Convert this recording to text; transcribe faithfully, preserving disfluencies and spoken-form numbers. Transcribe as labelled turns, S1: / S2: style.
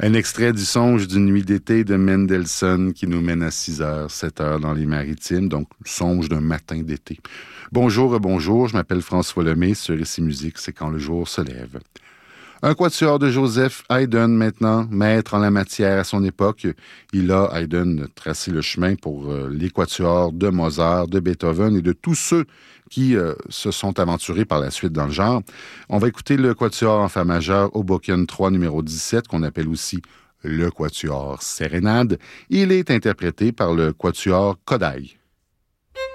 S1: Un extrait du Songe d'une nuit d'été de Mendelssohn qui nous mène à six heures, sept heures dans les Maritimes, donc Songe d'un matin d'été. Bonjour, bonjour, je m'appelle François Lemay, sur Ici Musique, c'est quand le jour se lève. Un quatuor de Joseph Haydn maintenant, maître en la matière à son époque. Il a, Haydn, tracé le chemin pour euh, les quatuors de Mozart, de Beethoven et de tous ceux qui euh, se sont aventurés par la suite dans le genre. On va écouter le quatuor en fa majeur Hoboken trois numéro dix-sept, qu'on appelle aussi le quatuor Sérénade. Il est interprété par le quatuor Kodály.